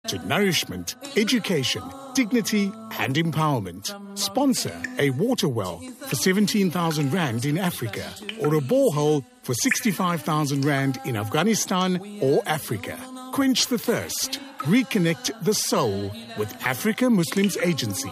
to nourishment, education, dignity and empowerment. Sponsor a water well for 17,000 Rand in Africa or a borehole for 65,000 Rand in Afghanistan or Africa. Quench the thirst. Reconnect the soul with Africa Muslims Agency.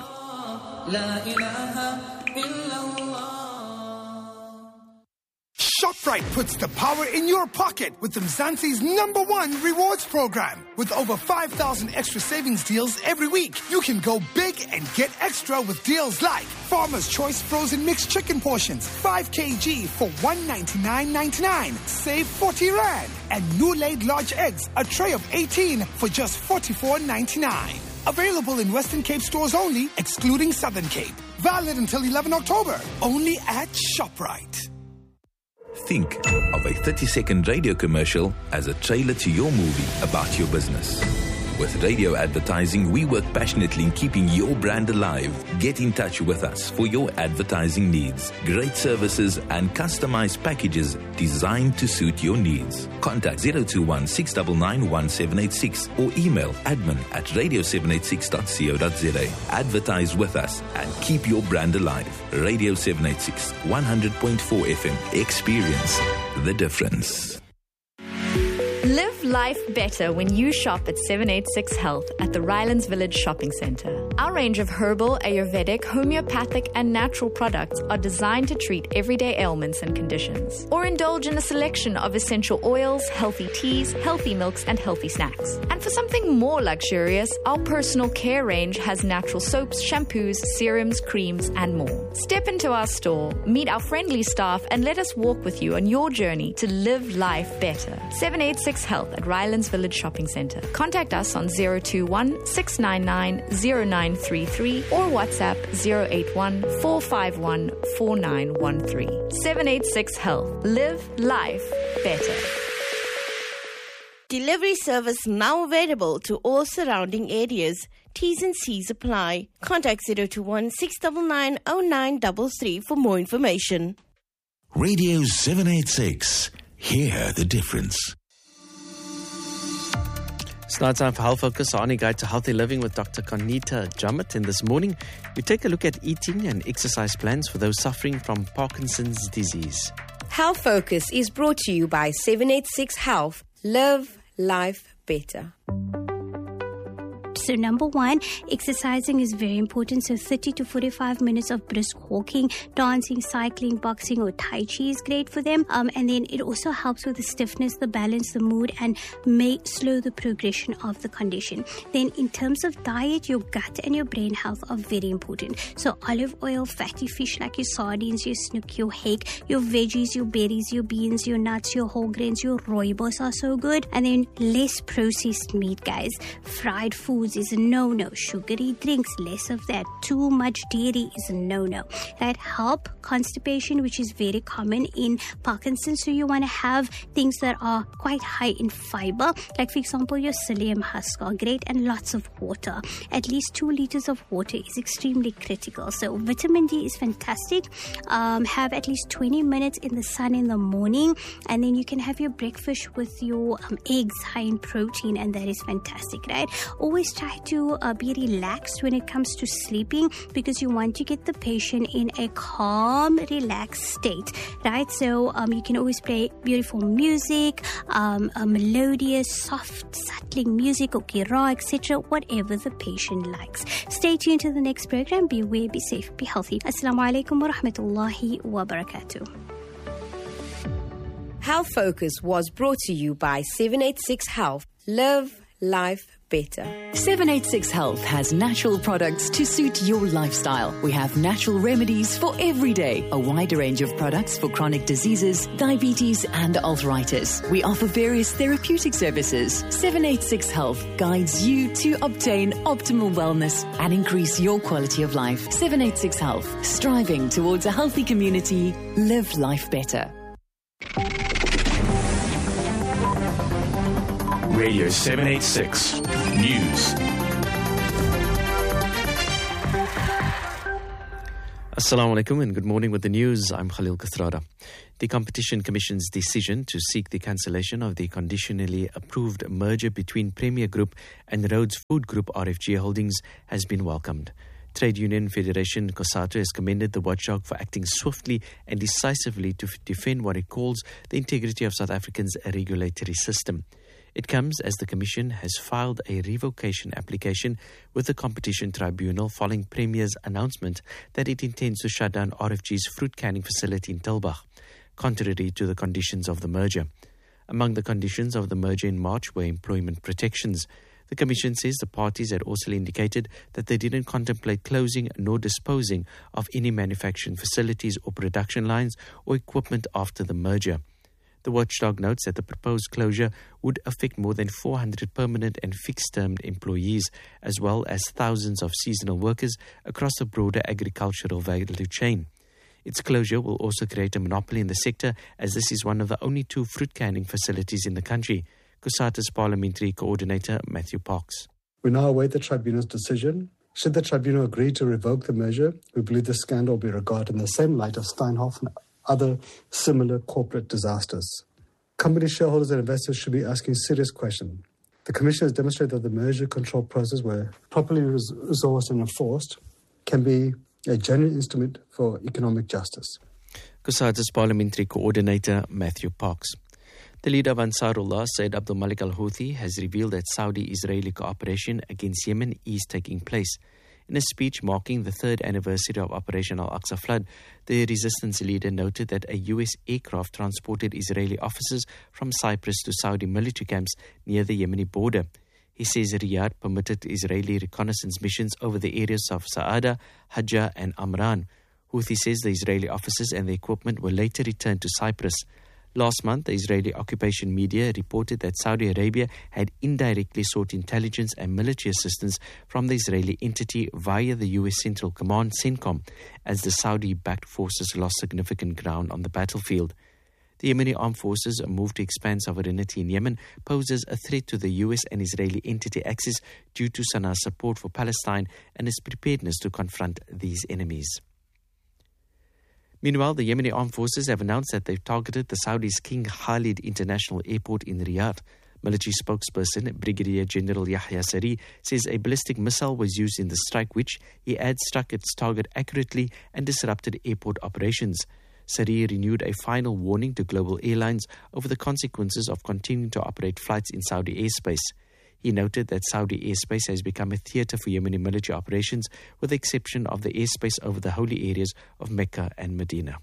ShopRite puts the power in your pocket with Mzansi's #1 rewards program. With over 5,000 extra savings deals every week, you can go big and get extra with deals like Farmer's Choice frozen mixed chicken portions, 5 kg for $199.99, save 40 Rand. And new laid large eggs, a tray of 18 for just $44.99. Available in Western Cape stores only, excluding Southern Cape. Valid until 11 October, only at ShopRite. Think of a 30-second radio commercial as a trailer to your movie about your business. With radio advertising, we work passionately in keeping your brand alive. Get in touch with us for your advertising needs. Great services and customized packages designed to suit your needs. Contact 021-699-1786 or email admin@radio786.co.za. Advertise with us and keep your brand alive. Radio 786, 100.4 FM. Experience the difference. Live life better when you shop at 786 Health at the Rylands Village Shopping Centre. Our range of herbal, Ayurvedic, homeopathic and natural products are designed to treat everyday ailments and conditions. Or indulge in a selection of essential oils, healthy teas, healthy milks and healthy snacks. And for something more luxurious, our personal care range has natural soaps, shampoos, serums, creams and more. Step into our store, meet our friendly staff and let us walk with you on your journey to live life better. 786 Health at Rylands Village Shopping Centre. Contact us on 021-699-0933 or WhatsApp 081-451-4913. 786 Health. Live life better. Delivery service now available to all surrounding areas. T's and C's apply. Contact 021-699-0933 for more information. Radio 786. Hear the difference. It's now time for Health Focus, our only guide to healthy living with Dr. Conita Jamat. And this morning, we take a look at eating and exercise plans for those suffering from Parkinson's disease. Health Focus is brought to you by 786 Health. Live life better. So number one, exercising is very important. So 30 to 45 minutes of brisk walking, dancing, cycling, boxing or Tai Chi is great for them. And then it also helps with the stiffness, the balance, the mood and may slow the progression of the condition. Then in terms of diet, your gut and your brain health are very important. So olive oil, fatty fish like your sardines, your snook, your hake, your veggies, your berries, your beans, your nuts, your whole grains, your rooibos are so good. And then less processed meat, guys. Fried foods is a no-no. Sugary drinks, less of that. Too much dairy is a no-no. That help constipation, which is very common in Parkinson's. So you want to have things that are quite high in fiber, like for example your psyllium husk are great, and lots of water. At least 2 liters of water is extremely critical. So vitamin D is fantastic. Have at least 20 minutes in the sun in the morning, and then you can have your breakfast with your eggs high in protein, and that is fantastic, right? Always try to be relaxed when it comes to sleeping, because you want to get the patient in a calm, relaxed state, right? So you can always play beautiful music, melodious, soft, settling music, or kira, etc., whatever the patient likes. Stay tuned to the next program. Be aware, be safe, be healthy. Assalamu alaikum wa rahmatullahi wa barakatuh. Health Focus was brought to you by 786 Health. Live life better. 786 Health has natural products to suit your lifestyle. We have natural remedies for every day, a wide range of products for chronic diseases, diabetes and arthritis. We offer various therapeutic services. 786 Health guides you to obtain optimal wellness and increase your quality of life. 786 Health, striving towards a healthy community. Live life better. Radio 786 News. Assalamu alaikum and good morning with the news. I'm Khalil Kathrada. The Competition Commission's decision to seek the cancellation of the conditionally approved merger between Premier Group and Rhodes Food Group RFG Holdings has been welcomed. Trade Union Federation COSATU has commended the watchdog for acting swiftly and decisively to defend what it calls the integrity of South Africa's regulatory system. It comes as the Commission has filed a revocation application with the Competition Tribunal following Premier's announcement that it intends to shut down RFG's fruit canning facility in Tulbagh, contrary to the conditions of the merger. Among the conditions of the merger in March were employment protections. The Commission says the parties had also indicated that they didn't contemplate closing nor disposing of any manufacturing facilities or production lines or equipment after the merger. The watchdog notes that the proposed closure would affect more than 400 permanent and fixed-term employees, as well as thousands of seasonal workers across the broader agricultural value chain. Its closure will also create a monopoly in the sector, as this is one of the only 2 fruit canning facilities in the country. COSATU's Parliamentary Coordinator, Matthew Parks. We now await the Tribunal's decision. Should the Tribunal agree to revoke the measure, we believe the scandal will be regarded in the same light of Steinhoff and other similar corporate disasters. Company shareholders and investors should be asking serious questions. The Commission has demonstrated that the merger control process, where properly resourced and enforced, can be a genuine instrument for economic justice. COSATU's Parliamentary Coordinator, Matthew Parks. The leader of Ansarullah, Sayyid Abdul Malik al-Houthi, has revealed that Saudi-Israeli cooperation against Yemen is taking place. In a speech marking the 3rd anniversary of Operation Al-Aqsa Flood, the resistance leader noted that a U.S. aircraft transported Israeli officers from Cyprus to Saudi military camps near the Yemeni border. He says Riyadh permitted Israeli reconnaissance missions over the areas of Saada, Hajjah and Amran. Houthi says the Israeli officers and the equipment were later returned to Cyprus. Last month, the Israeli occupation media reported that Saudi Arabia had indirectly sought intelligence and military assistance from the Israeli entity via the U.S. Central Command, CENTCOM, as the Saudi-backed forces lost significant ground on the battlefield. The Yemeni armed forces' move to expand sovereignty in Yemen poses a threat to the U.S. and Israeli entity axis due to Sanaa's support for Palestine and its preparedness to confront these enemies. Meanwhile, the Yemeni armed forces have announced that they've targeted the Saudi's King Khalid International Airport in Riyadh. Military spokesperson Brigadier General Yahya Sari says a ballistic missile was used in the strike, which, he adds, struck its target accurately and disrupted airport operations. Sari renewed a final warning to global airlines over the consequences of continuing to operate flights in Saudi airspace. He noted that Saudi airspace has become a theatre for Yemeni military operations, with the exception of the airspace over the holy areas of Mecca and Medina.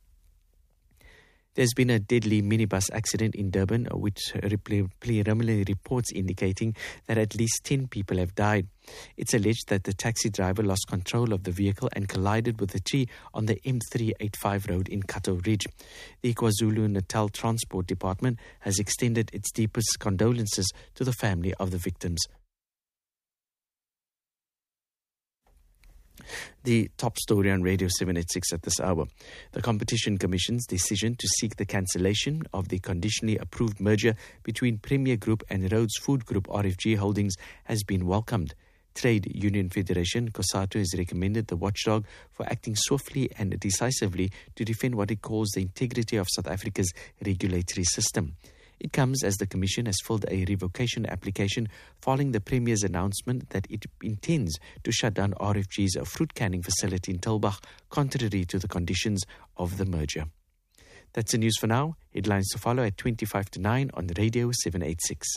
There's been a deadly minibus accident in Durban, which preliminary reports indicating that at least 10 people have died. It's alleged that the taxi driver lost control of the vehicle and collided with a tree on the M385 road in Cato Ridge. The KwaZulu-Natal Transport Department has extended its deepest condolences to the family of the victims. The top story on Radio 786 at this hour. The Competition Commission's decision to seek the cancellation of the conditionally approved merger between Premier Group and Rhodes Food Group RFG Holdings has been welcomed. Trade Union Federation COSATU has recommended the watchdog for acting swiftly and decisively to defend what it calls the integrity of South Africa's regulatory system. It comes as the Commission has filed a revocation application following the Premier's announcement that it intends to shut down RFG's fruit canning facility in Tulbagh, contrary to the conditions of the merger. That's the news for now. Headlines to follow at 25 to 9 on Radio 786.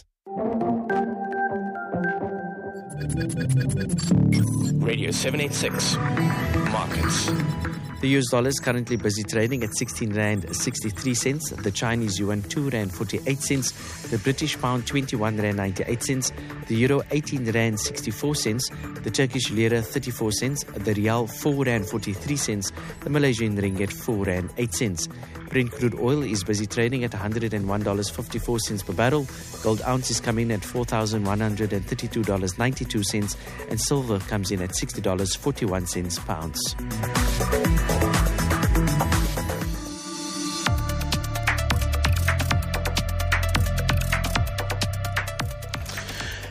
Radio 786. Markets. The US dollar is currently busy trading at 16 Rand 63 cents, the Chinese yuan 2 Rand 48 cents, the British pound 21 Rand 98 cents, the euro 18 Rand 64 cents, the Turkish lira 34 cents, the rial 4 Rand 43 cents, the Malaysian ringgit 4 Rand 8 cents. Brent crude oil is busy trading at $101.54 per barrel. Gold ounce is coming in at $4,132.92, and silver comes in at $60.41 per ounce.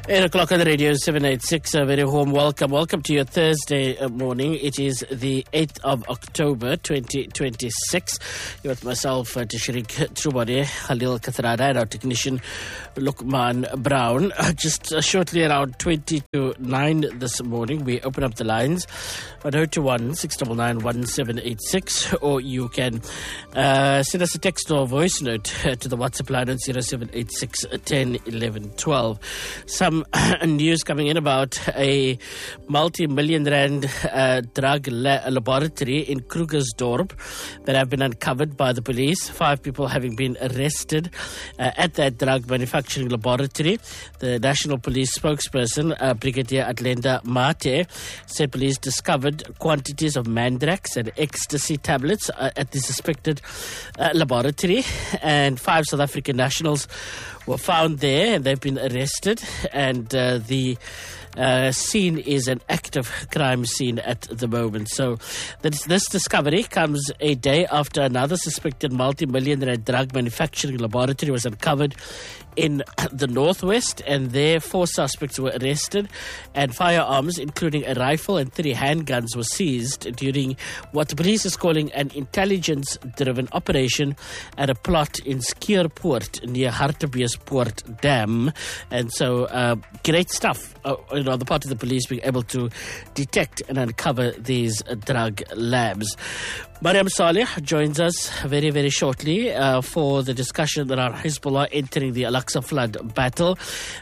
8 o'clock on the radio, 786. A very warm welcome. Welcome to your Thursday morning. It is the 8th of October, 2026. You're with myself, Tashrik Trubade, Khalil Kathrada, and our technician, Lukman Brown. Just shortly around 20 to 9 this morning, we open up the lines on 021 699 1786, or you can send us a text or voice note to the WhatsApp line on 0786 10 11 12. Some news coming in about a multi-million rand drug laboratory in Krugersdorp that have been uncovered by the police. 5 people having been arrested at that drug manufacturing laboratory. The National Police spokesperson, Brigadier Atlenda Mate, said police discovered quantities of mandrax and ecstasy tablets at the suspected laboratory, and 5 South African nationals were found there and they've been arrested, and the scene is an active crime scene at the moment. So this discovery comes a day after another suspected multi-million rand drug manufacturing laboratory was uncovered in the northwest, and there 4 suspects were arrested, and firearms including a rifle and 3 handguns were seized during what the police is calling an intelligence-driven operation at a plot in Skierpoort near Hartbeespoort Dam. And so great stuff on the part of the police being able to detect and uncover these drug labs. Mariam Saleh joins us very, very shortly for the discussion around Hezbollah entering the Al-Aqsa flood battle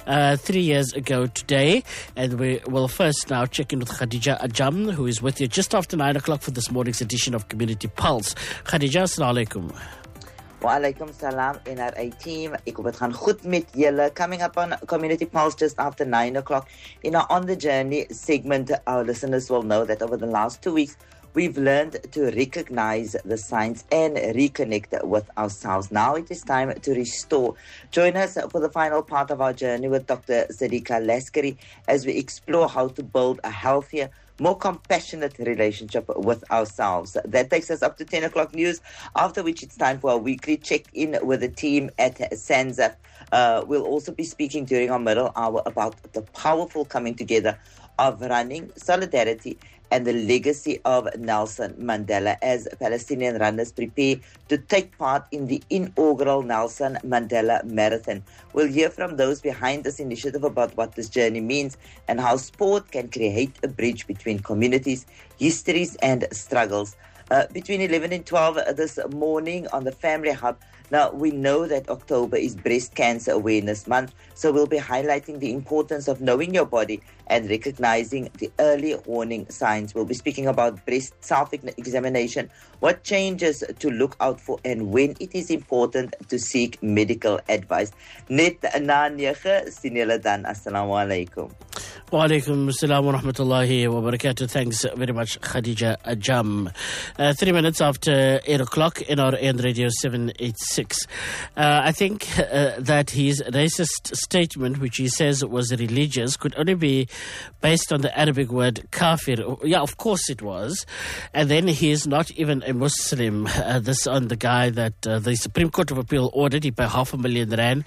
3 years ago today. And we will first now check in with Khadija Ajam, who is with you just after 9 o'clock for this morning's edition of Community Pulse. Khadija, assalamu alaikum. Wa alaikum salam, NRA team. Ek hoop het gaan goed met julle. Coming up on Community Pulse just after 9 o'clock. In our On the Journey segment, our listeners will know that over the last 2 weeks, we've learned to recognize the signs and reconnect with ourselves. Now it is time to restore. Join us for the final part of our journey with Dr. Sadiqa Laskari as we explore how to build a healthier, more compassionate relationship with ourselves. That takes us up to 10 o'clock news, after which it's time for our weekly check-in with the team at SANZAF. We'll also be speaking during our middle hour about the powerful coming together of running, solidarity, and the legacy of Nelson Mandela as Palestinian runners prepare to take part in the inaugural Nelson Mandela Marathon. We'll hear from those behind this initiative about what this journey means and how sport can create a bridge between communities, histories, and struggles. Between 11 and 12 this morning on the Family Hub. Now, we know that October is Breast Cancer Awareness Month, so we'll be highlighting the importance of knowing your body and recognizing the early warning signs. We'll be speaking about breast self-examination, what changes to look out for, and when it is important to seek medical advice. Net na 9, sien julle dan. Assalamu alaikum. Wa alaikum assalam wa rahmatullahi wa barakatuh. Thanks very much, Khadija Ajam. 3 minutes after 8 o'clock in our end radio 786. I think that his racist statement, which he says was religious, could only be based on the Arabic word kafir. Yeah, of course it was. And then he is not even a Muslim. This on the guy that the Supreme Court of Appeal ordered. He paid R500,000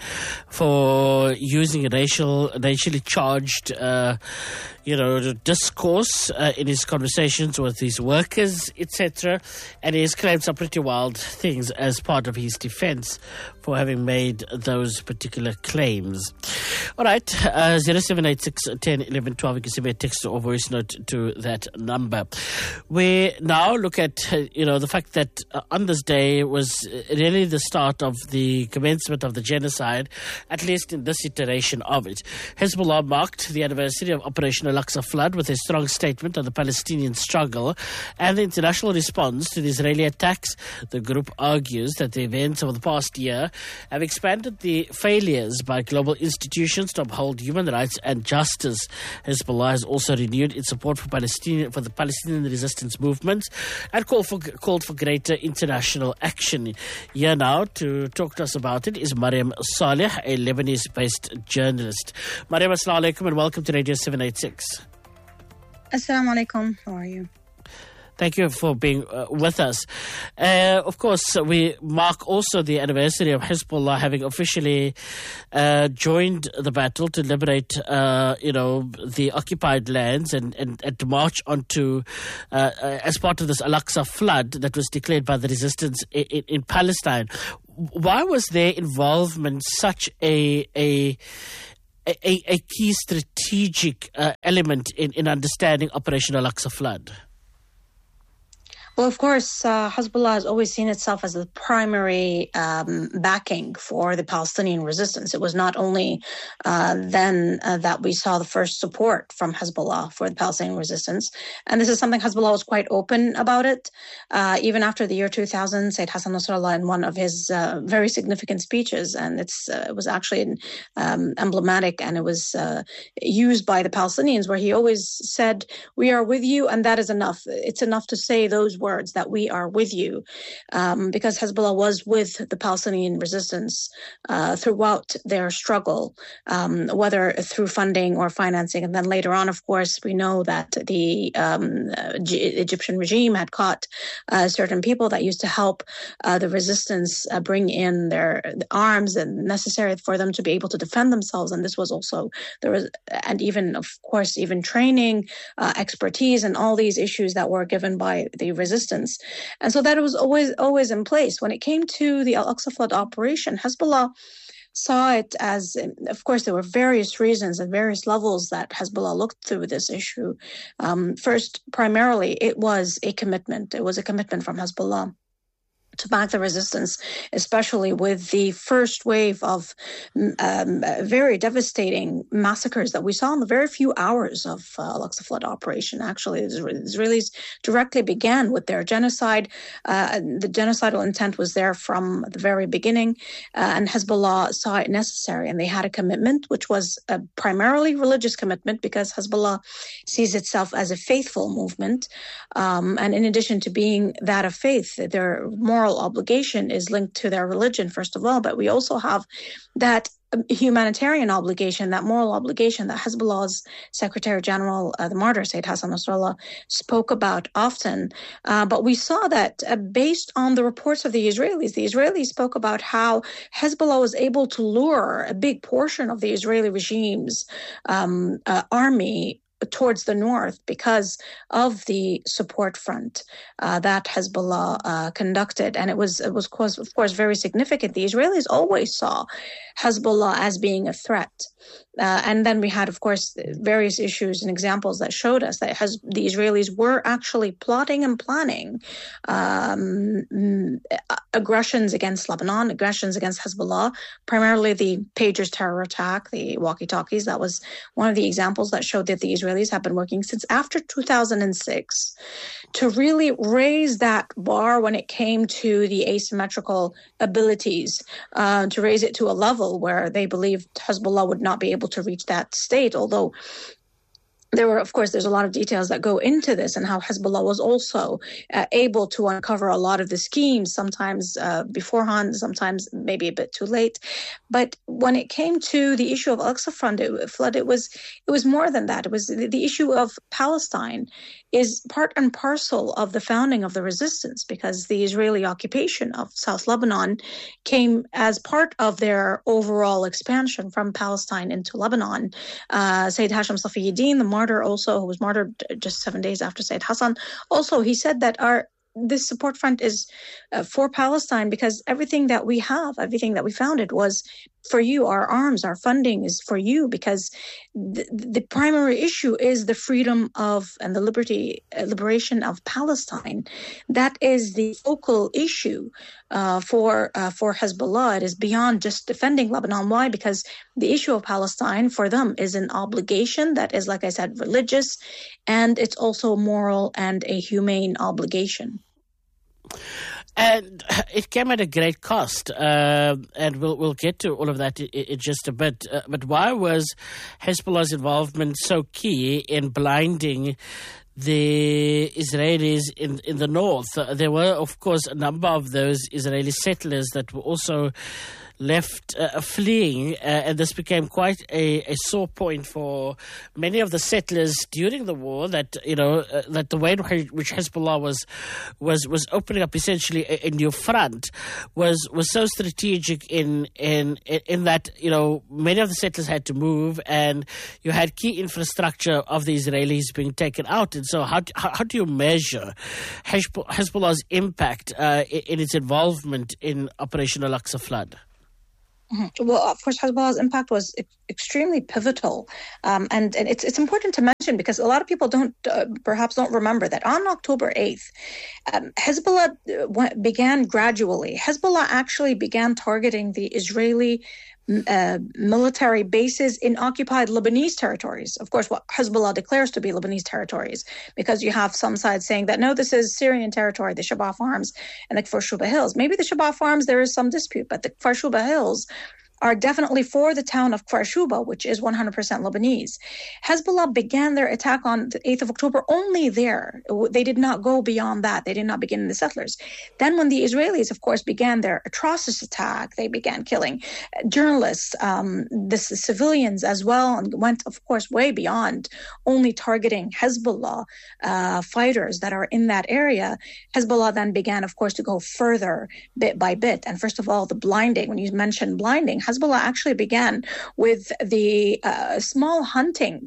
for using racially charged discourse in his conversations with his workers, etc. And he has claimed some pretty wild things as part of his defense for having made those particular claims. All right, 0786 10 11 12. You can send me a text or voice note to that number. We now look at the fact that on this day was really the start of the commencement of the genocide, at least in this iteration of it. Hezbollah marked the anniversary of Operation Al-Aqsa Flood with a strong statement on the Palestinian struggle and the international response to the Israeli attacks. The group argues that the events of the past year have expanded the failures by global institutions to uphold human rights and justice. Hezbollah has also renewed its support for the Palestinian resistance movement and called for greater international action. Here now to talk to us about it is Mariam Saleh, a Lebanese-based journalist. Mariam, assalamu alaikum and welcome to Radio 786. Assalamu alaikum. How are you? Thank you for being with us. Of course, we mark also the anniversary of Hezbollah having officially joined the battle to liberate, the occupied lands and to march onto, as part of this Al-Aqsa flood that was declared by the resistance in Palestine. Why was their involvement such a key strategic element in understanding Operation Al-Aqsa flood? Well, of course, Hezbollah has always seen itself as the primary backing for the Palestinian resistance. It was not only then that we saw the first support from Hezbollah for the Palestinian resistance. And this is something Hezbollah was quite open about it. Even after the year 2000, Sayyid Hassan Nasrallah, in one of his very significant speeches, and it was actually emblematic, and it was used by the Palestinians, where he always said, "We are with you, and that is enough. It's enough to say those words, that we are with you," because Hezbollah was with the Palestinian resistance throughout their struggle, whether through funding or financing. And then later on, of course, we know that the Egyptian regime had caught certain people that used to help the resistance bring in their arms and necessary for them to be able to defend themselves. And this was also, and even, of course, even training, expertise, and all these issues that were given by the resistance. And so that was always in place. When it came to the Al-Aqsa flood operation, Hezbollah saw it as, of course, there were various reasons and various levels that Hezbollah looked through this issue. First, primarily, it was a commitment. It was a commitment from Hezbollah to back the resistance, especially with the first wave of very devastating massacres that we saw in the very few hours of Al-Aqsa flood operation. Actually, the Israelis directly began with their genocide. The genocidal intent was there from the very beginning, and Hezbollah saw it necessary, and they had a commitment, which was a primarily religious commitment, because Hezbollah sees itself as a faithful movement. And in addition to being that of faith, their moral obligation is linked to their religion, first of all, but we also have that humanitarian obligation, that moral obligation that Hezbollah's Secretary General, the martyr, Sayyid Hassan Nasrallah, spoke about often. But we saw that based on the reports of the Israelis spoke about how Hezbollah was able to lure a big portion of the Israeli regime's army towards the north because of the support front that Hezbollah conducted. And it was of course, very significant. The Israelis always saw Hezbollah as being a threat. And then we had, of course, various issues and examples that showed us that the Israelis were actually plotting and planning aggressions against Lebanon, aggressions against Hezbollah, primarily the Pagers terror attack, the walkie-talkies. That was one of the examples that showed that the Israelis have been working since after 2006 to really raise that bar when it came to the asymmetrical abilities, to raise it to a level where they believed Hezbollah would not be able to reach that state, although there's a lot of details that go into this, and how Hezbollah was also able to uncover a lot of the schemes, sometimes beforehand, sometimes maybe a bit too late. But when it came to the issue of Al-Aqsa flood, it was more than that. It was the issue of Palestine is part and parcel of the founding of the resistance, because the Israeli occupation of South Lebanon came as part of their overall expansion from Palestine into Lebanon. Sayyid Hashim Safiyuddin, the martyr, also, who was martyred just 7 days after Sayyid Hassan, also he said that this support front is for Palestine, because everything that we founded was for you. Our arms, our funding is for you, because the primary issue is the freedom of and the liberation of Palestine. That is the focal issue for Hezbollah. It is beyond just defending Lebanon. Why? Because the issue of Palestine for them is an obligation that is, like I said, religious, and it's also moral and a humane obligation. And it came at a great cost, and we'll get to all of that in just a bit. But why was Hezbollah's involvement so key in blinding the Israelis in the north? There were, of course, a number of those Israeli settlers that were also left fleeing, and this became quite a sore point for many of the settlers during the war. That that the way in which Hezbollah was opening up essentially a new front was so strategic in that many of the settlers had to move, and you had key infrastructure of the Israelis being taken out. And so, how do you measure Hezbollah's impact in its involvement in Operation Al-Aqsa Flood? Well, of course, Hezbollah's impact was extremely pivotal, and it's important to mention because a lot of people perhaps don't remember that on October 8th, Hezbollah began gradually. Hezbollah actually began targeting the Israeli military bases in occupied Lebanese territories. Of course, what Hezbollah declares to be Lebanese territories, because you have some sides saying that, no, this is Syrian territory, the Shabaa Farms and the Kfar Shuba Hills. Maybe the Shabaa Farms, there is some dispute, but the Kfar Shuba Hills are definitely for the town of Kfar Shuba, which is 100% Lebanese. Hezbollah began their attack on the 8th of October only there. They did not go beyond that. They did not begin in the settlers. Then when the Israelis, of course, began their atrocious attack, they began killing journalists, the civilians as well, and went, of course, way beyond only targeting Hezbollah fighters that are in that area. Hezbollah then began, of course, to go further bit by bit. And first of all, the blinding, when you mentioned blinding, Hezbollah actually began with the small hunting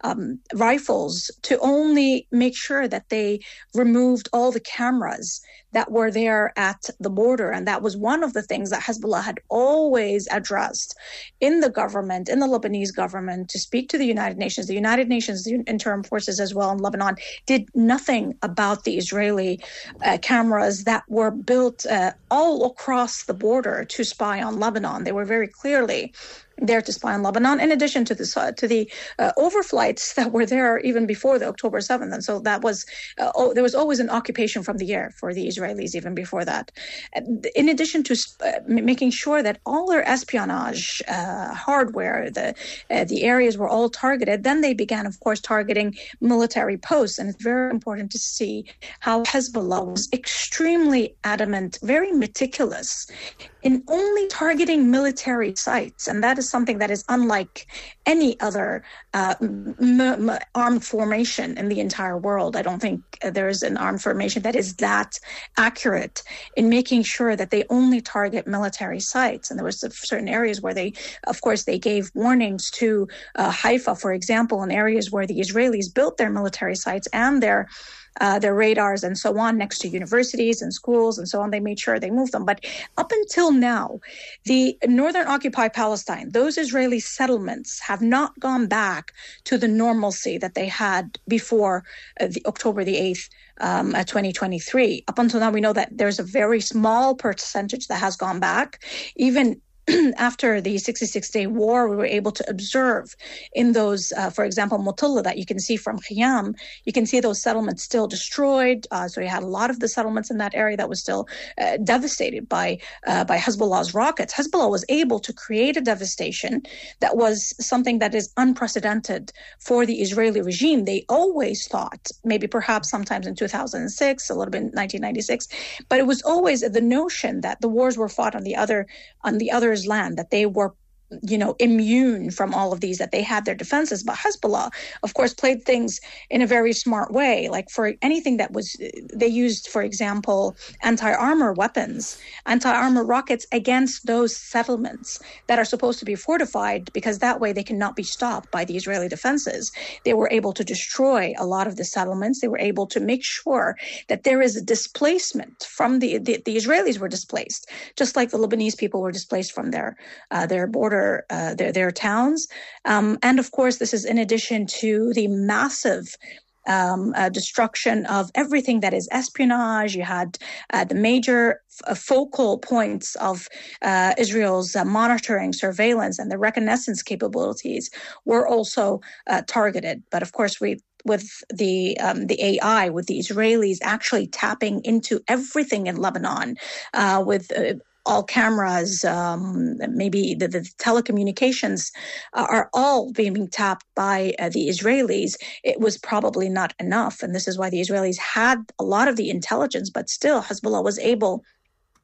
rifles to only make sure that they removed all the cameras that were there at the border. And that was one of the things that Hezbollah had always addressed in the government, in the Lebanese government, to speak to the United Nations. The United Nations, the interim forces as well in Lebanon, did nothing about the Israeli cameras that were built all across the border to spy on Lebanon. They were very clearly there to spy on Lebanon, in addition to the overflights that were there even before the October 7th. And so that was, there was always an occupation from the air for the Israelis even before that. In addition to making sure that all their espionage hardware, the areas were all targeted, then they began, of course, targeting military posts. And it's very important to see how Hezbollah was extremely adamant, very meticulous in only targeting military sites. And that is something that is unlike any other armed formation in the entire world. I don't think there is an armed formation that is that accurate in making sure that they only target military sites. And there was certain areas where they gave warnings to Haifa, for example, in areas where the Israelis built their military sites and their radars and so on next to universities and schools and so on. They made sure they moved them. But up until now, the northern occupied Palestine, those Israeli settlements have not gone back to the normalcy that they had before October the 8th, 2023. Up until now, we know that there's a very small percentage that has gone back. Even after the 66-day war, we were able to observe in those, for example, Mutalla that you can see from Khiyam, you can see those settlements still destroyed. So you had a lot of the settlements in that area that was still devastated by Hezbollah's rockets. Hezbollah was able to create a devastation that was something that is unprecedented for the Israeli regime. They always thought, maybe perhaps sometimes in 2006, a little bit in 1996, but it was always the notion that the wars were fought on the other's land, that they were immune from all of these, that they had their defenses. But Hezbollah, of course, played things in a very smart way. Like for anything that they used, for example, anti-armor weapons, anti-armor rockets against those settlements that are supposed to be fortified, because that way they cannot be stopped by the Israeli defenses. They were able to destroy a lot of the settlements. They were able to make sure that there is a displacement from the Israelis were displaced, just like the Lebanese people were displaced from their border, their towns. And of course, this is in addition to the massive destruction of everything that is espionage. You had the major focal points of Israel's monitoring, surveillance, and the reconnaissance capabilities were also targeted. But of course, with the AI, with the Israelis actually tapping into everything in Lebanon, with all cameras, maybe the telecommunications are all being tapped by the Israelis. It was probably not enough. And this is why the Israelis had a lot of the intelligence, but still Hezbollah was able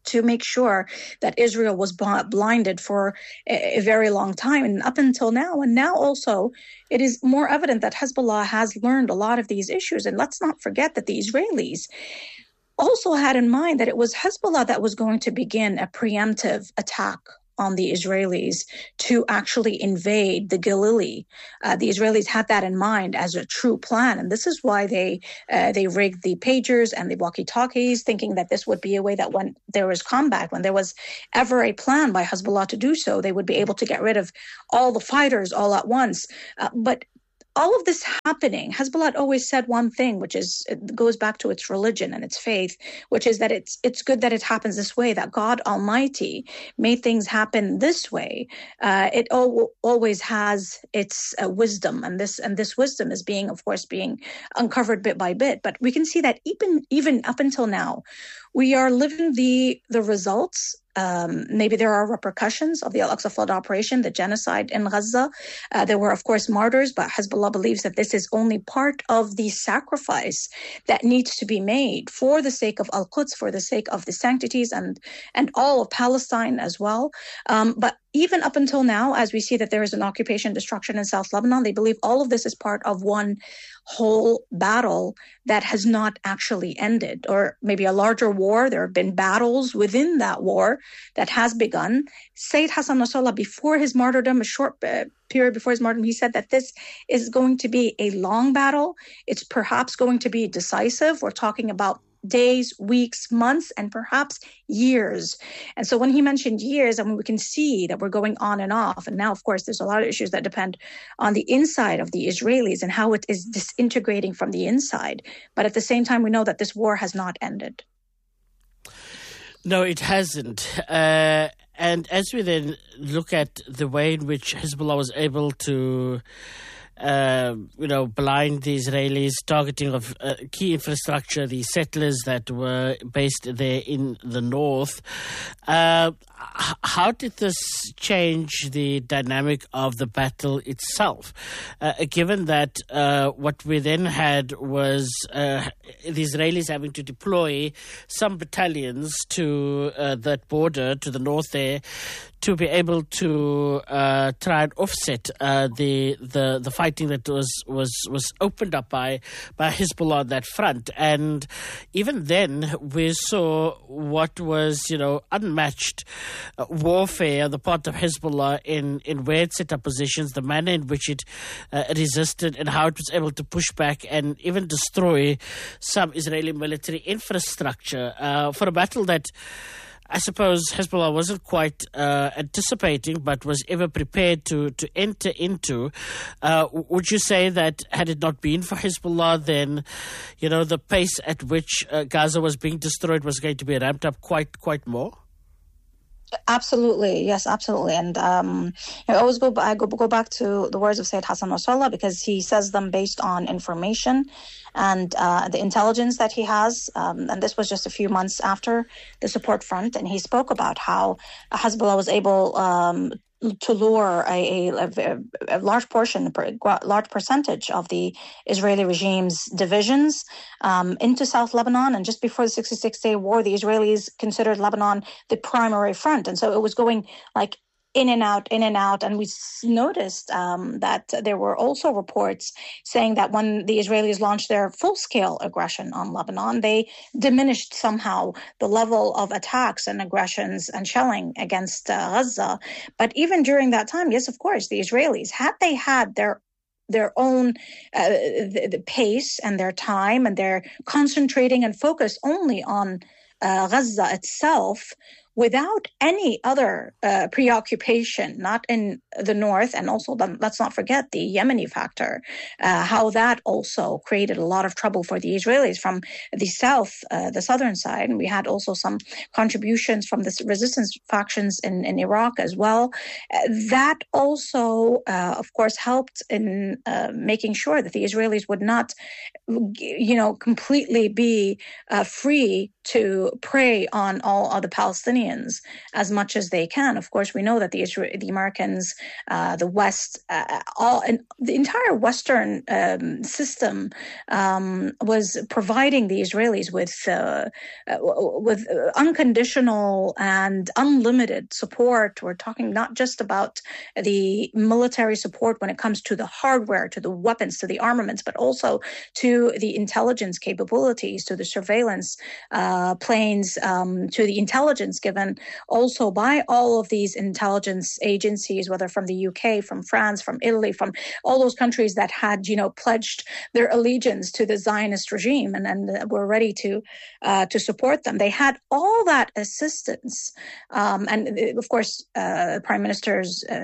to make sure that Israel was blinded for a very long time, and up until now. And now also, it is more evident that Hezbollah has learned a lot of these issues. And let's not forget that the Israelis also had in mind that it was Hezbollah that was going to begin a preemptive attack on the Israelis to actually invade the Galilee. The Israelis had that in mind as a true plan, and this is why they rigged the pagers and the walkie-talkies, thinking that this would be a way that when there was combat, when there was ever a plan by Hezbollah to do so, they would be able to get rid of all the fighters all at once. But all of this happening, Hezbollah always said one thing, which is, it goes back to its religion and its faith, which is that it's good that it happens this way, that God Almighty made things happen this way. It always has its wisdom, and this wisdom is being uncovered bit by bit. But we can see that even up until now, we are living the results. Maybe there are repercussions of the Al-Aqsa Flood operation, the genocide in Gaza. There were, of course, martyrs, but Hezbollah believes that this is only part of the sacrifice that needs to be made for the sake of Al-Quds, for the sake of the sanctities and all of Palestine as well. But even up until now, as we see that there is an occupation destruction in South Lebanon, they believe all of this is part of one whole battle that has not actually ended, or maybe a larger war. There have been battles within that war that has begun. Sayyid Hassan Nasrallah, before his martyrdom, a short period before his martyrdom, he said that this is going to be a long battle. It's perhaps going to be decisive. We're talking about days, weeks, months, and perhaps years. And so when he mentioned years, I mean, we can see that we're going on and off. And now, of course, there's a lot of issues that depend on the inside of the Israelis and how it is disintegrating from the inside. But at the same time, we know that this war has not ended. No, it hasn't. And as we then look at the way in which Hezbollah was able to blind the Israelis, targeting of key infrastructure, the settlers that were based there in the north. How did this change the dynamic of the battle itself? Given that what we then had was the Israelis having to deploy some battalions to that border to the north there to be able to try and offset the fighting that was opened up by Hezbollah on that front. And even then, we saw what was unmatched warfare on the part of Hezbollah in where it set up positions, the manner in which it resisted, and how it was able to push back and even destroy some Israeli military infrastructure for a battle that I suppose Hezbollah wasn't quite anticipating, but was ever prepared to enter into. Would you say that had it not been for Hezbollah, then, the pace at which Gaza was being destroyed was going to be ramped up quite more? Absolutely, yes, absolutely. And I always go back to the words of Sayyid Hassan Nasrallah, because he says them based on information and the intelligence that he has. And this was just a few months after the support front. And he spoke about how Hezbollah was able to lure a large percentage of the Israeli regime's divisions into South Lebanon. And just before the 66-day war, the Israelis considered Lebanon the primary front. And so it was going like in and out. And we noticed that there were also reports saying that when the Israelis launched their full-scale aggression on Lebanon, they diminished somehow the level of attacks and aggressions and shelling against Gaza. But even during that time, yes, of course, the Israelis, had they had their own the pace and their time, and they're concentrating and focus only on Gaza itself, without any other preoccupation, not in the north, and also let's not forget the Yemeni factor, how that also created a lot of trouble for the Israelis from the south, the southern side. And we had also some contributions from the resistance factions in Iraq as well. That also, of course, helped in making sure that the Israelis would not, completely be free to prey on all other Palestinians as much as they can. Of course, we know that the Americans, the West, the entire Western system was providing the Israelis with unconditional and unlimited support. We're talking not just about the military support when it comes to the hardware, to the weapons, to the armaments, but also to the intelligence capabilities, to the surveillance planes, to the intelligence given also by all of these intelligence agencies, whether from the UK, from France, from Italy, from all those countries that had, pledged their allegiance to the Zionist regime and were ready to support them. They had all that assistance. And of course, Israeli Prime Minister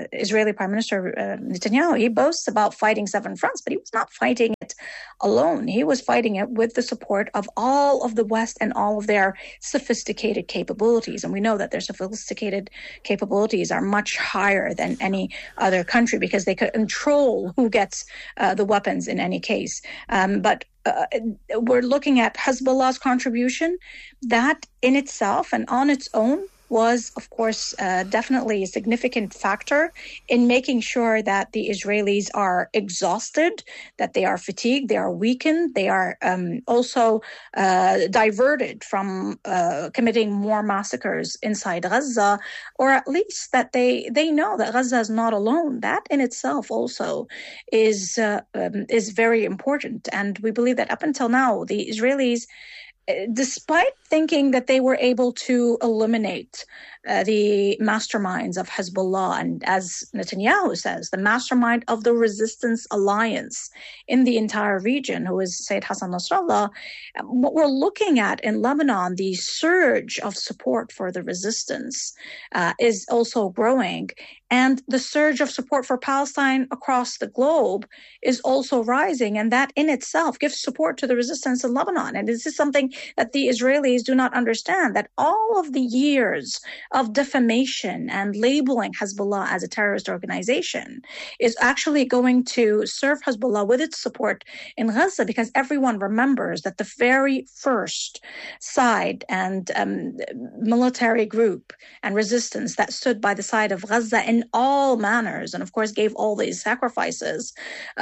Netanyahu, he boasts about fighting 7 fronts, but he was not fighting it alone. He was fighting it with the support of all of the West and all of their sophisticated capabilities. And we know that their sophisticated capabilities are much higher than any other country because they could control who gets the weapons in any case. But we're looking at Hezbollah's contribution. That in itself and on its own was, of course, definitely a significant factor in making sure that the Israelis are exhausted, that they are fatigued, they are weakened, they are also diverted from committing more massacres inside Gaza, or at least that they know that Gaza is not alone. That in itself also is very important. And we believe that up until now, the Israelis, despite thinking that they were able to eliminate the masterminds of Hezbollah, and as Netanyahu says, the mastermind of the resistance alliance in the entire region, who is Sayyid Hassan Nasrallah, what we're looking at in Lebanon, the surge of support for the resistance is also growing. And the surge of support for Palestine across the globe is also rising. And that in itself gives support to the resistance in Lebanon. And this is something that the Israelis do not understand, that all of the years of defamation and labeling Hezbollah as a terrorist organization is actually going to serve Hezbollah with its support in Gaza, because everyone remembers that the very first side and military group and resistance that stood by the side of Gaza in all manners, and of course gave all these sacrifices,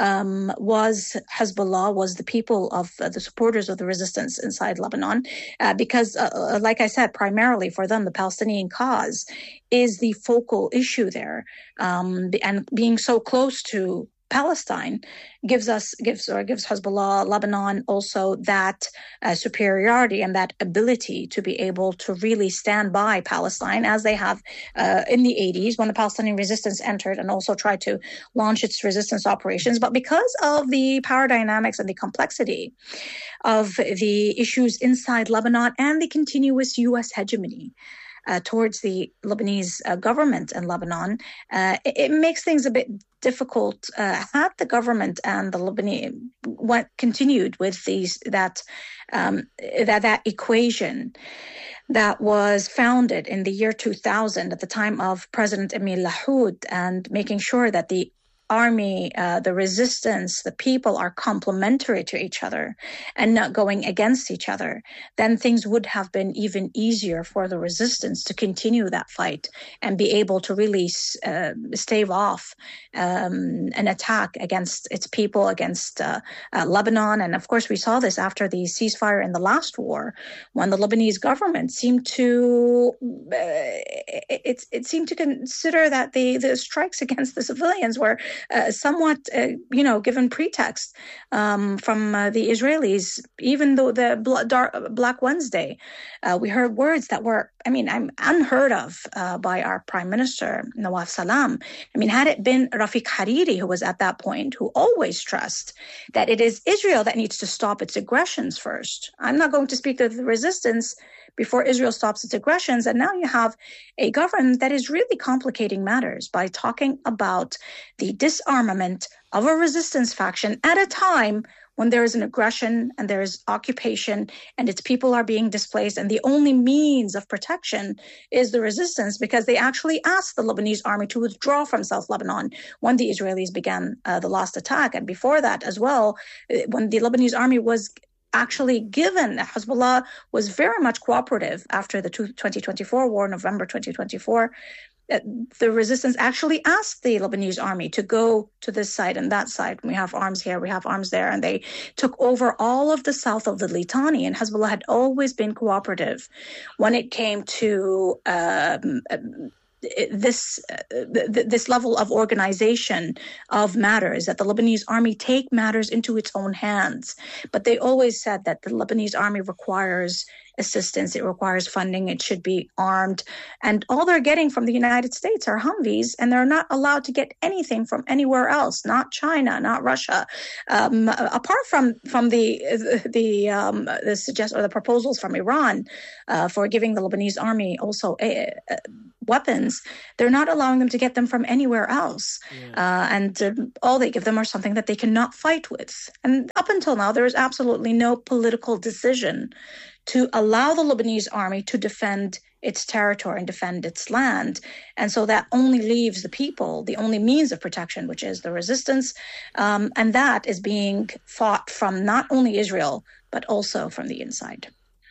was Hezbollah, was the people of the supporters of the resistance inside Lebanon, because like I said, primarily for them, the Palestinian cause is the focal issue there, and being so close to Palestine gives Hezbollah, Lebanon also that superiority and that ability to be able to really stand by Palestine, as they have in the 80s when the Palestinian resistance entered and also tried to launch its resistance operations. But because of the power dynamics and the complexity of the issues inside Lebanon and the continuous U.S. hegemony towards the Lebanese government in Lebanon, it makes things a bit difficult. Had the government and the Lebanese continued with that equation that was founded in the year 2000 at the time of President Emil Lahoud, and making sure that the army, the resistance, the people are complementary to each other and not going against each other, then things would have been even easier for the resistance to continue that fight and be able to really stave off an attack against its people, against Lebanon. And of course, we saw this after the ceasefire in the last war, when the Lebanese government seemed to it seemed to consider that the strikes against the civilians were somewhat, given pretext from the Israelis. Even though the Black Wednesday, we heard words that were, unheard of by our Prime Minister, Nawaf Salam. Had it been Rafiq Hariri, who was at that point, who always stressed that it is Israel that needs to stop its aggressions first. I'm not going to speak of the resistance before Israel stops its aggressions. And now you have a government that is really complicating matters by talking about the disarmament of a resistance faction at a time when there is an aggression and there is occupation and its people are being displaced, and the only means of protection is the resistance, because they actually asked the Lebanese army to withdraw from South Lebanon when the Israelis began the last attack. And before that as well, when the Lebanese army was actually given that Hezbollah was very much cooperative after the 2024 war, November 2024, the resistance actually asked the Lebanese army to go to this side and that side. We have arms here, we have arms there, and they took over all of the south of the Litani. And Hezbollah had always been cooperative when it came to this level of organization of matters, that the Lebanese army take matters into its own hands. But they always said that the Lebanese army requires assistance, it requires funding, it should be armed. And all they're getting from the United States are Humvees, and they're not allowed to get anything from anywhere else, not China, not Russia. Apart from the suggest or the proposals from Iran for giving the Lebanese army also weapons, they're not allowing them to get them from anywhere else. And all they give them are something that they cannot fight with. And up until now, there is absolutely no political decision to allow the Lebanese army to defend its territory and defend its land. And so that only leaves the people the only means of protection, which is the resistance. And that is being fought from not only Israel, but also from the inside.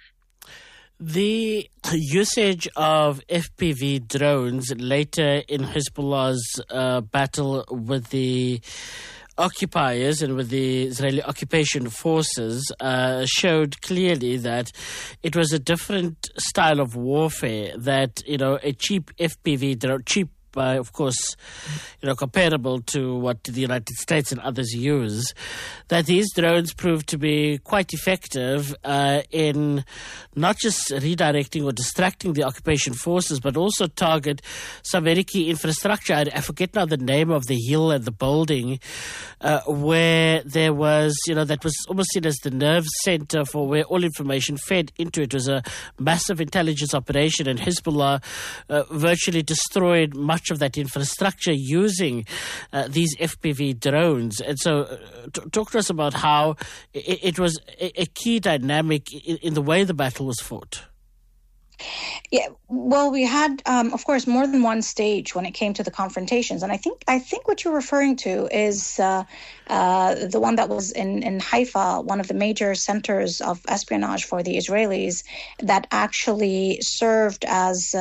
The usage of FPV drones later in Hezbollah's battle with the occupiers and with the Israeli occupation forces showed clearly that it was a different style of warfare, that, a cheap FPV drone, of course, comparable to what the United States and others use, that these drones proved to be quite effective in not just redirecting or distracting the occupation forces, but also target some very key infrastructure. I forget now the name of the hill and the building where there was, that was almost seen as the nerve center for where all information fed into it. It was a massive intelligence operation, and Hezbollah virtually destroyed much of that infrastructure using these FPV drones. And so talk to us about how it was a key dynamic in the way the battle was fought. Yeah, well, we had, of course, more than one stage when it came to the confrontations, and I think what you're referring to is the one that was in Haifa, one of the major centers of espionage for the Israelis, that actually served as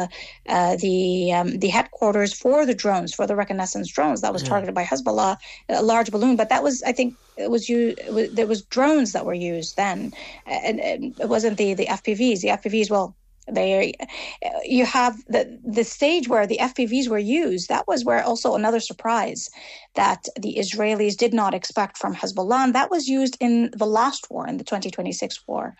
the headquarters for the drones, for the reconnaissance drones that was targeted by Hezbollah, a large balloon. But that was, I think, there was drones that were used then, and it wasn't the FPVs. The FPVs, well, you have the stage where the FPVs were used. That was where also another surprise that the Israelis did not expect from Hezbollah, and that was used in the last war, in the 2026 war,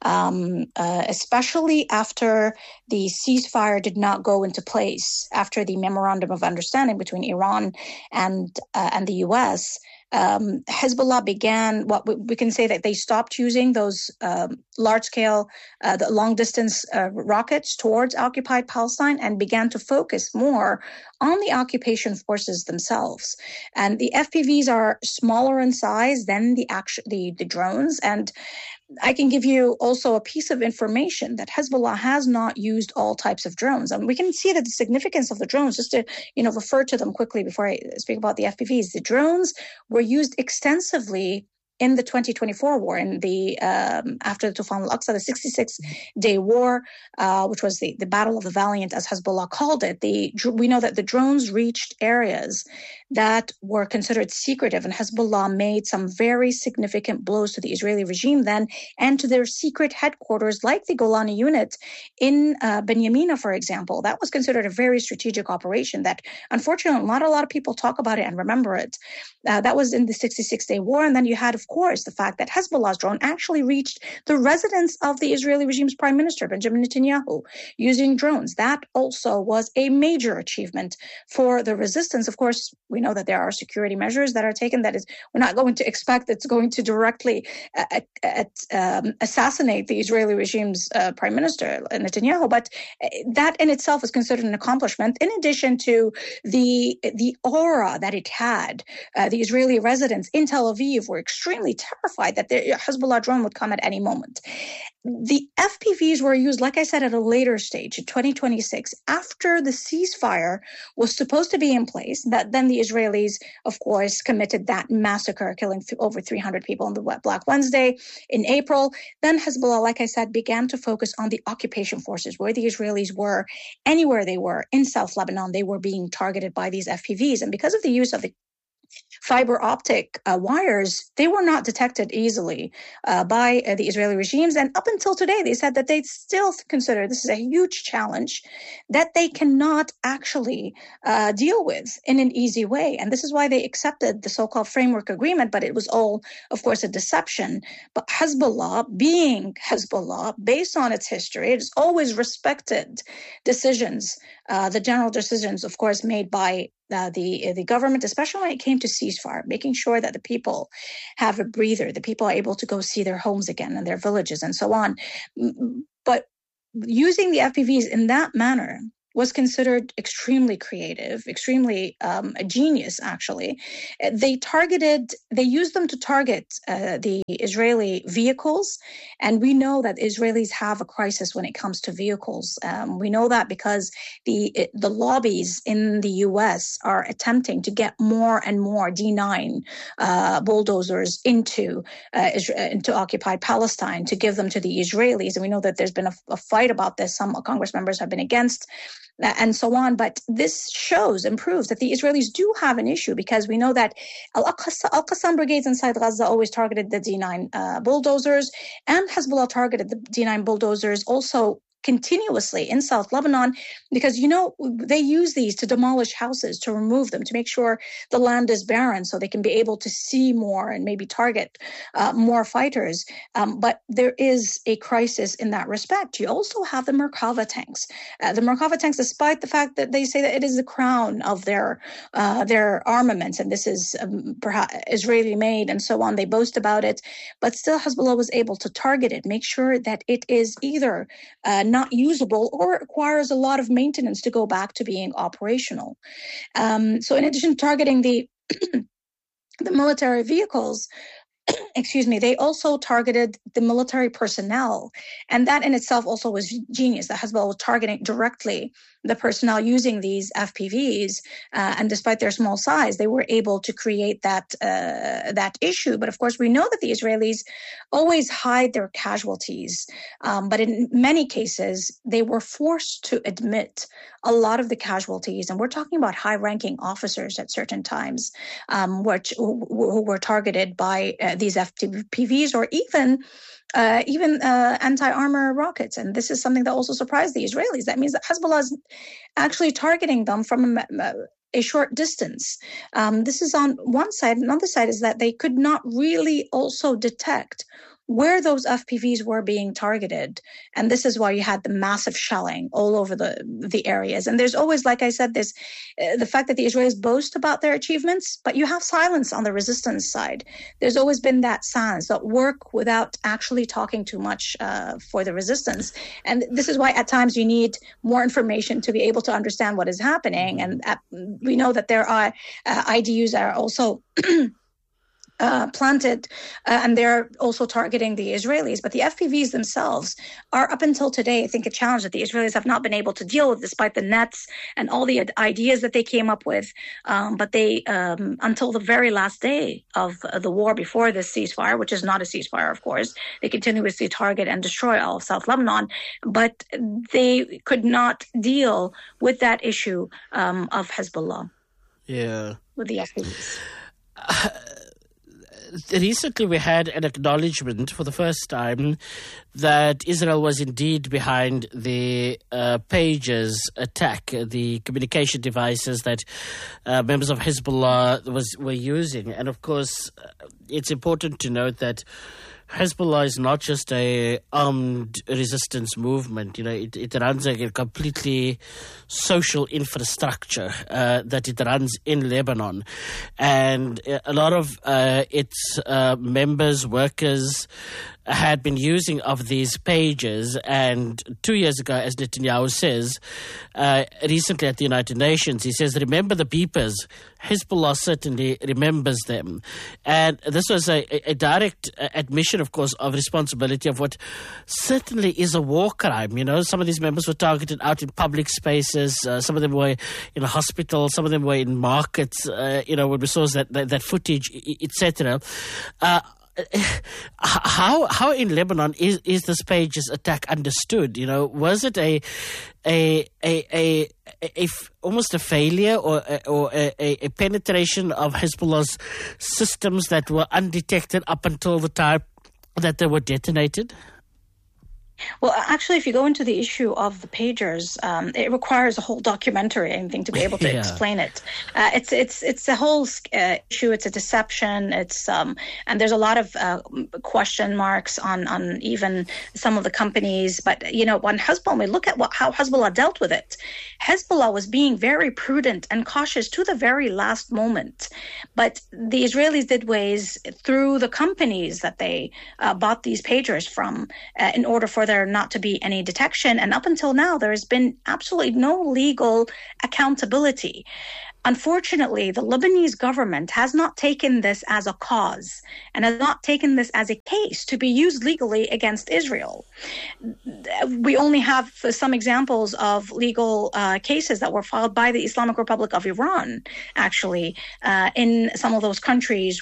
especially after the ceasefire did not go into place, after the memorandum of understanding between Iran and the U.S. Hezbollah began we can say that they stopped using those large-scale, the long-distance rockets towards occupied Palestine and began to focus more on the occupation forces themselves. And the FPVs are smaller in size than the drones. And I can give you also a piece of information that Hezbollah has not used all types of drones. And we can see that the significance of the drones, just to refer to them quickly before I speak about the FPVs. The drones were used extensively in the 2024 war, in the after the Tufan al-Aqsa, the 66-day war, which was the Battle of the Valiant, as Hezbollah called it. We know that the drones reached areas that were considered secretive, and Hezbollah made some very significant blows to the Israeli regime then and to their secret headquarters, like the Golani unit in Benyamina, for example. That was considered a very strategic operation that, unfortunately, not a lot of people talk about it and remember it. That was in the 66-day war. And then you had, of course, the fact that Hezbollah's drone actually reached the residence of the Israeli regime's prime minister, Benjamin Netanyahu, using drones. That also was a major achievement for the resistance. Of course, we know that there are security measures that are taken. That is, we're not going to expect it's going to directly assassinate the Israeli regime's prime minister, Netanyahu, but that in itself is considered an accomplishment, in addition to the aura that it had. The Israeli residents in Tel Aviv were extremely extremely terrified that the Hezbollah drone would come at any moment. The FPVs were used, like I said, at a later stage, in 2026, after the ceasefire was supposed to be in place. That then the Israelis, of course, committed that massacre, killing over 300 people on the Black Wednesday in April. Then Hezbollah, like I said, began to focus on the occupation forces, where the Israelis were, anywhere they were in South Lebanon, they were being targeted by these FPVs. And because of the use of the fiber optic wires, they were not detected easily by the Israeli regimes. And up until today, they said that they still consider this is a huge challenge that they cannot actually deal with in an easy way. And this is why they accepted the so-called framework agreement, but it was all, of course, a deception. But Hezbollah, being Hezbollah, based on its history, it has always respected decisions, the general decisions, of course, made by the government, especially when it came to ceasefire, making sure that the people have a breather, the people are able to go see their homes again and their villages and so on. But using the FPVs in that manner was considered extremely creative, extremely genius, actually. They used them to target the Israeli vehicles. And we know that Israelis have a crisis when it comes to vehicles. We know that because the lobbies in the U.S. are attempting to get more and more D9 bulldozers into occupied Palestine to give them to the Israelis. And we know that there's been a fight about this. Some Congress members have been against and so on. But this shows and proves that the Israelis do have an issue, because we know that Al-Qassam brigades inside Gaza always targeted the D9 bulldozers, and Hezbollah targeted the D9 bulldozers also continuously in South Lebanon, because, they use these to demolish houses, to remove them, to make sure the land is barren so they can be able to see more and maybe target more fighters. But there is a crisis in that respect. You also have the Merkava tanks. The Merkava tanks, despite the fact that they say that it is the crown of their armaments, and this is perhaps Israeli made and so on, they boast about it, but still Hezbollah was able to target it, make sure that it is either not usable or requires a lot of maintenance to go back to being operational. So in addition to targeting the military vehicles, they also targeted the military personnel. And that in itself also was genius, that Hezbollah was targeting directly the personnel using these FPVs. And despite their small size, they were able to create that issue. But of course, we know that the Israelis always hide their casualties. But in many cases, they were forced to admit a lot of the casualties. And we're talking about high-ranking officers at certain times who were targeted by these FPVs, or even anti-armor rockets. And this is something that also surprised the Israelis. That means that Hezbollah is actually targeting them from a short distance. This is on one side. Another side is that they could not really also detect where those FPVs were being targeted. And this is why you had the massive shelling all over the areas. And there's always, like I said, this the fact that the Israelis boast about their achievements, but you have silence on the resistance side. There's always been that silence, that work without actually talking too much for the resistance. And this is why at times you need more information to be able to understand what is happening. And we know that there are IDUs that are also planted, and they're also targeting the Israelis. But the FPVs themselves are, up until today, I think, a challenge that the Israelis have not been able to deal with, despite the nets and all the ideas that they came up with. But they, until the very last day of the war before this ceasefire, which is not a ceasefire, of course, they continuously target and destroy all of South Lebanon. But they could not deal with that issue of Hezbollah. Yeah. With the FPVs. Recently, we had an acknowledgement for the first time that Israel was indeed behind the Pages attack, the communication devices that members of Hezbollah were using. And of course, it's important to note that Hezbollah is not just a armed resistance movement. It runs a completely social infrastructure that it runs in Lebanon. And a lot of its members, workers, had been using of these pages. And 2 years ago, as Netanyahu says, recently at the United Nations, he says, remember the beepers. Hezbollah certainly remembers them. And this was a direct admission, of course, of responsibility of what certainly is a war crime. You know, some of these members were targeted out in public spaces. Some of them were in a hospital. Some of them were in markets, when we saw that footage, etc. How in Lebanon is this pages attack understood? You know, was it almost a failure or a penetration of Hezbollah's systems that were undetected up until the time that they were detonated? Well, actually, if you go into the issue of the pagers, it requires a whole documentary, I think, to be able to explain it. It's a whole issue. It's a deception. And there's a lot of question marks on even some of the companies. But when Hezbollah, we look at how Hezbollah dealt with it. Hezbollah was being very prudent and cautious to the very last moment. But the Israelis did ways through the companies that they bought these pagers from in order for there not to be any detection. And up until now, there has been absolutely no legal accountability. Unfortunately, the Lebanese government has not taken this as a cause and has not taken this as a case to be used legally against Israel. We only have some examples of legal cases that were filed by the Islamic Republic of Iran, actually, in some of those countries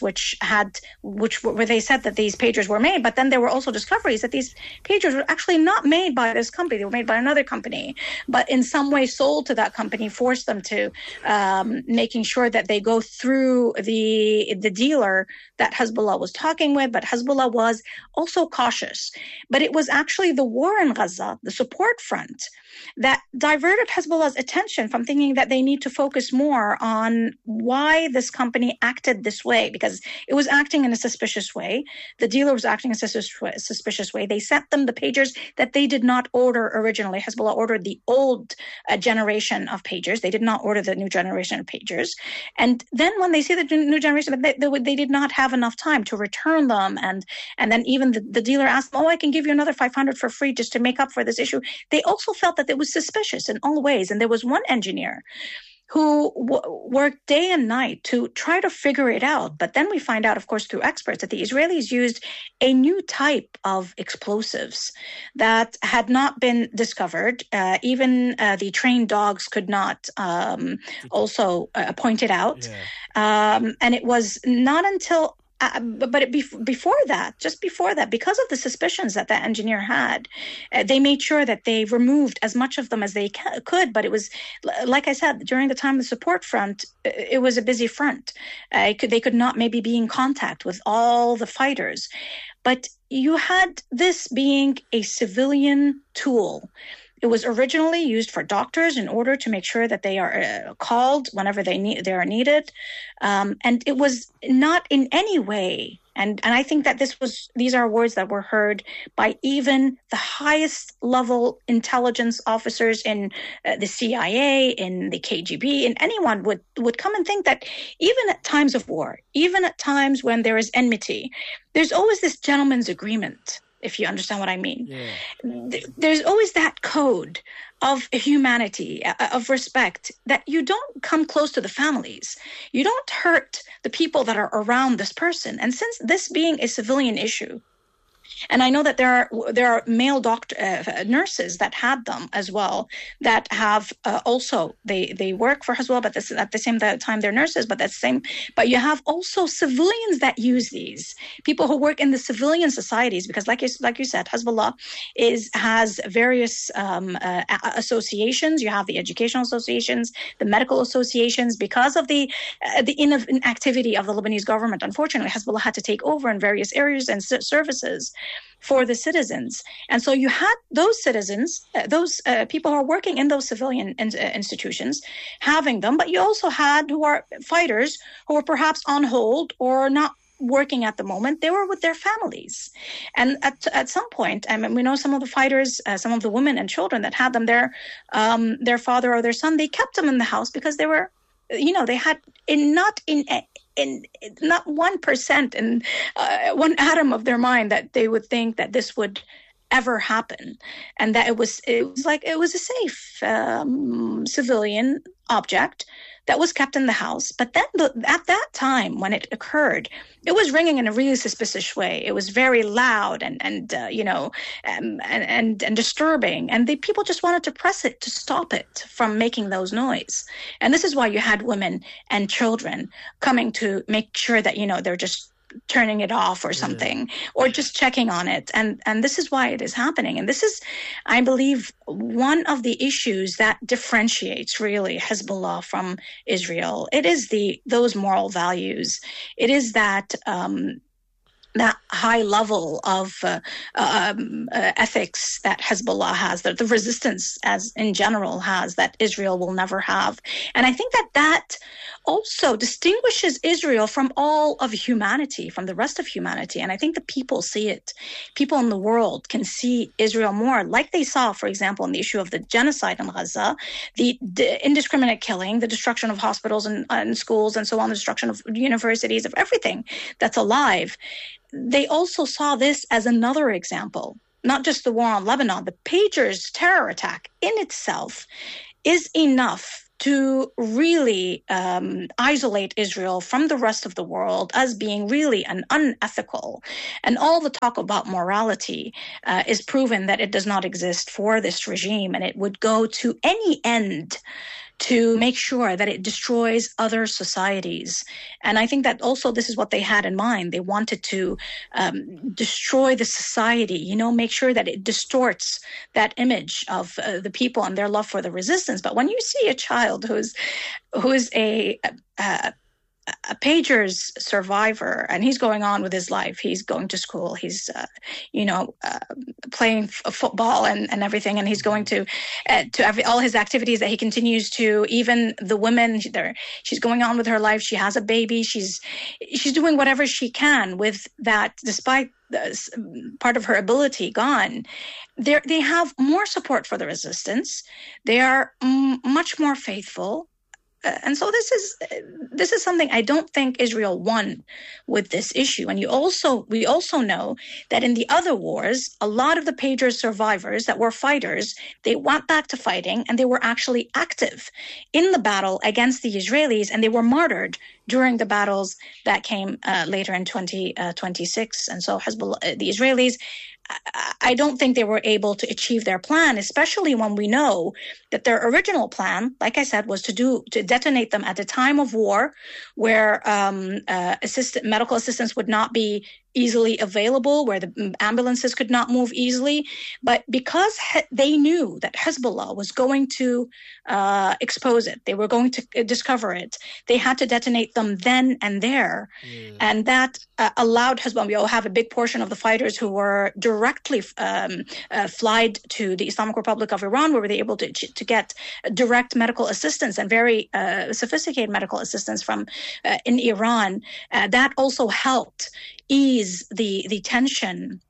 where they said that these pagers were made. But then there were also discoveries that these pagers were actually not made by this company. They were made by another company, but in some way sold to that company, forced them to making sure that they go through the dealer that Hezbollah was talking with. But Hezbollah was also cautious. But it was actually the war in Gaza, the support front, that diverted Hezbollah's attention from thinking that they need to focus more on why this company acted this way, because it was acting in a suspicious way. The dealer was acting in a suspicious way. They sent them the pagers that they did not order originally. Hezbollah ordered the old generation of pagers. They did not order the new generation of pagers. And then when they see the new generation, they did not have enough time to return them. And then even the dealer asked them, I can give you another 500 for free just to make up for this issue. They also felt that it was suspicious in all ways. And there was one engineer who worked day and night to try to figure it out. But then we find out, of course, through experts, that the Israelis used a new type of explosives that had not been discovered. Even the trained dogs could not also point it out. Yeah. And it was not until before that, because of the suspicions that engineer had, they made sure that they removed as much of them as they could. But it was, like I said, during the time of the support front, it was a busy front. They could not maybe be in contact with all the fighters. But you had this being a civilian tool. It was originally used for doctors in order to make sure that they are called whenever they are needed. And it was not in any way, and I think that these are words that were heard by even the highest level intelligence officers in the CIA, in the KGB, and anyone would come and think that even at times of war, even at times when there is enmity, there's always this gentleman's agreement. If you understand what I mean. Yeah. There's always that code of humanity, of respect, that you don't come close to the families. You don't hurt the people that are around this person. And since this being a civilian issue, and I know that there are male nurses that had them as well, that have also they work for Hezbollah, but at the same time they're nurses. But you have also civilians that use these people who work in the civilian societies, because like you said, Hezbollah has various associations. You have the educational associations, the medical associations. Because of the inactivity of the Lebanese government, unfortunately, Hezbollah had to take over in various areas and services for the citizens. And so you had those citizens, those people who are working in those civilian institutions, having them, but you also had who are fighters who were perhaps on hold or not working at the moment. They were with their families. And at some point, I mean, we know some of the fighters, some of the women and children that had them, their father or their son, they kept them in the house because they were, they had not in not 1% in one atom of their mind that they would think that this would ever happen, and that it was a safe civilian object that was kept in the house. But then at that time when it occurred, it was ringing in a really suspicious way. It was very loud and disturbing, and the people just wanted to press it to stop it from making those noise. And this is why you had women and children coming to make sure that they're just turning it off or something, or just checking on it. And this is why it is happening. And this is, I believe, one of the issues that differentiates really Hezbollah from Israel. It is those moral values. It is that high level of ethics that Hezbollah has, that the resistance as in general has, that Israel will never have. And I think that also distinguishes Israel from all of humanity, from the rest of humanity. And I think the people see it. People in the world can see Israel more, like they saw, for example, in the issue of the genocide in Gaza, the indiscriminate killing, the destruction of hospitals and schools and so on, the destruction of universities, of everything that's alive. They also saw this as another example, not just the war on Lebanon. The pagers terror attack in itself is enough to really isolate Israel from the rest of the world as being really an unethical. And all the talk about morality is proven that it does not exist for this regime, and it would go to any end to make sure that it destroys other societies. And I think that also this is what they had in mind. They wanted to destroy the society, make sure that it distorts that image of the people and their love for the resistance. But when you see a child who is a pagers survivor, and he's going on with his life. He's going to school. He's, playing football and everything. And he's going to all his activities that he continues to. Even the women, she's going on with her life. She has a baby. She's doing whatever she can with that, despite part of her ability gone. They have more support for the resistance. They are much more faithful. And so this is something I don't think Israel won with this issue. And we also know that in the other wars, a lot of the pager survivors that were fighters, they went back to fighting, and they were actually active in the battle against the Israelis, and they were martyred during the battles that came later in 2026. And so Hezbollah, the Israelis, I don't think they were able to achieve their plan, especially when we know that their original plan, like I said, was to detonate them at a time of war where medical assistance would not be easily available, where the ambulances could not move easily. But because they knew that Hezbollah was going to expose it, they were going to discover it, they had to detonate them then and there. And that allowed Hezbollah, we all have a big portion of the fighters who were directly flied to the Islamic Republic of Iran, where they were able to get direct medical assistance and very sophisticated medical assistance from in Iran. That also helped ease the tension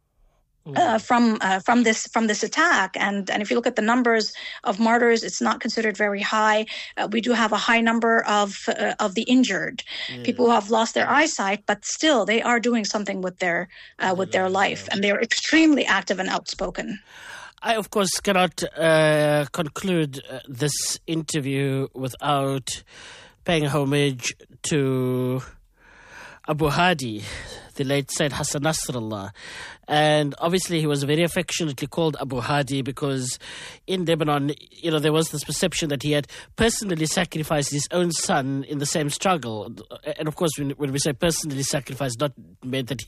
from this attack. And if you look at the numbers of martyrs, it's not considered very high. We do have a high number of the injured, people who have lost their eyesight, but still they are doing something with their life, and they are extremely active and outspoken. I, of course, cannot conclude this interview without paying homage to Abu Hadi, the late Sayyid Hassan Nasrallah. And obviously he was very affectionately called Abu Hadi because in Lebanon, there was this perception that he had personally sacrificed his own son in the same struggle. And of course, when we say personally sacrificed, not meant that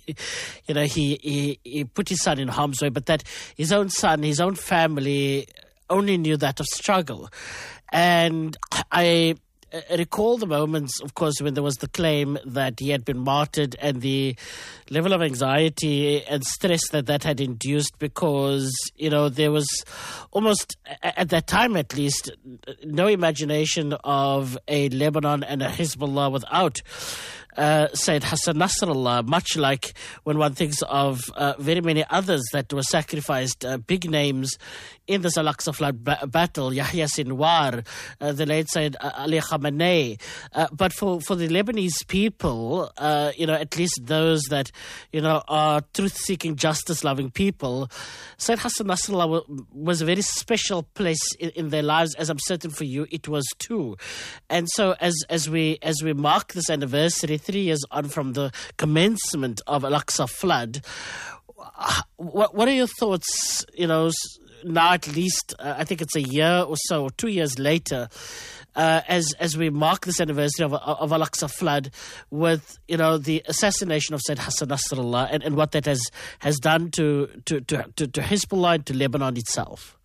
he put his son in harm's way, but that his own son, his own family only knew that of struggle. And I recall the moments, of course, when there was the claim that he had been martyred, and the level of anxiety and stress that had induced, because, there was almost, at that time at least, no imagination of a Lebanon and a Hezbollah without Sayyid Hassan Nasrallah, much like when one thinks of very many others that were sacrificed, big names in the Al-Aqsa flood battle, Yahya Sinwar, the late Sayyid Ali Khamenei. But for the Lebanese people, at least those that, are truth-seeking, justice-loving people, Sayyid Hassan Nasrallah was a very special place in their lives, as I'm certain for you it was too. And so as we mark this anniversary, 3 years on from the commencement of Al-Aqsa flood, what are your thoughts, now at least, I think it's a year or so, or 2 years later, as we mark this anniversary of Al-Aqsa flood with, the assassination of Sayyid Hassan Nasrallah and what that has done to Hezbollah and to Lebanon itself?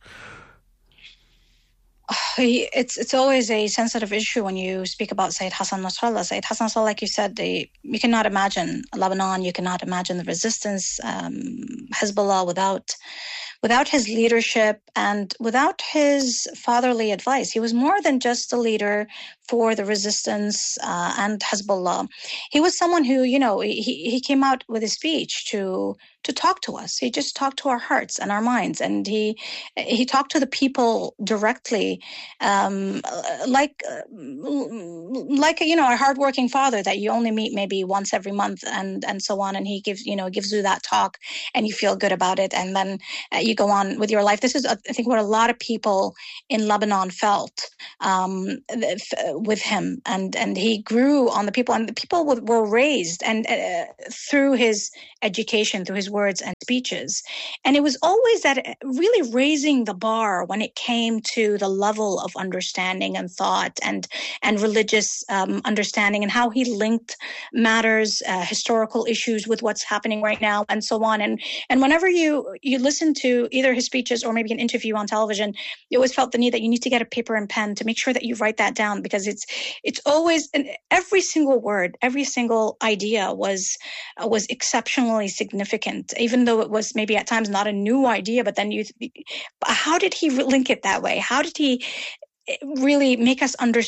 It's always a sensitive issue when you speak about Sayyid Hassan Nasrallah. Sayyid Hassan Nasrallah, like you said, you cannot imagine Lebanon, you cannot imagine the resistance, Hezbollah without his leadership and without his fatherly advice. He was more than just a leader for the resistance and Hezbollah. He was someone who, he came out with a speech to talk to us. He just talked to our hearts and our minds, and he talked to the people directly, like a hardworking father that you only meet maybe once every month, and so on. And he gives you that talk, and you feel good about it, and then you go on with your life. This is, I think, what a lot of people in Lebanon felt with him, and he grew on the people, and the people were raised and through his education, through his words and speeches. And it was always that really raising the bar when it came to the level of understanding and thought and religious understanding, and how he linked matters, historical issues with what's happening right now, and so on. And whenever you listen to either his speeches or maybe an interview on television, you always felt the need that you need to get a paper and pen to make sure that you write that down, because it's always, and every single word, every single idea was exceptionally significant, even though it was maybe at times not a new idea. But then how did he link it that way? How did he really make us understand